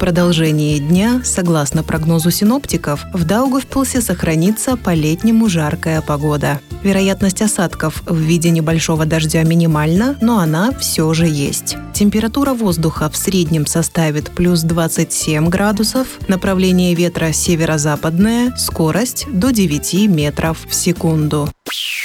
продолжении дня, согласно прогнозу синоптиков, в Даугавпилсе сохранится по-летнему жаркая погода. Вероятность осадков в виде небольшого дождя минимальна, но она все же есть. Температура воздуха в среднем составит плюс 27 градусов, направление ветра северо-западное, скорость до 9 метров в секунду.